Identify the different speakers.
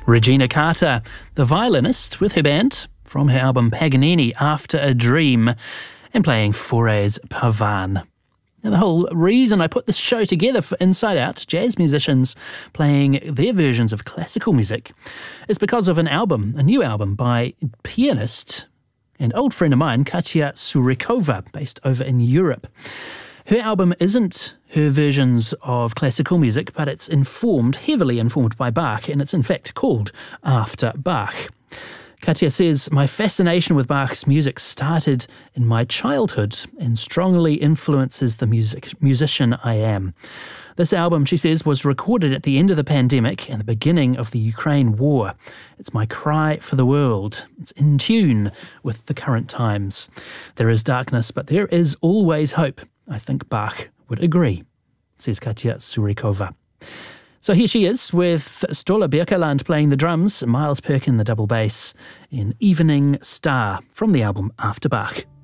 Speaker 1: Regina Carter, the violinist with her band, from her album Paganini After a Dream, and playing Fauré's Pavane. Now, the whole reason I put this show together for Inside Out, jazz musicians playing their versions of classical music, is because of a new album by pianist and old friend of mine, Katia Surikova, based over in Europe. Her album isn't her versions of classical music, but it's heavily informed by Bach, and it's in fact called After Bach. Katia says, "My fascination with Bach's music started in my childhood and strongly influences the musician I am. This album," she says, "was recorded at the end of the pandemic and the beginning of the Ukraine war. It's my cry for the world. It's in tune with the current times. There is darkness, but there is always hope. I think Bach would agree," says Katia Surikova. So here she is with Ståle Birkeland playing the drums, Miles Perkin the double bass, in Evening Star from the album After Bach.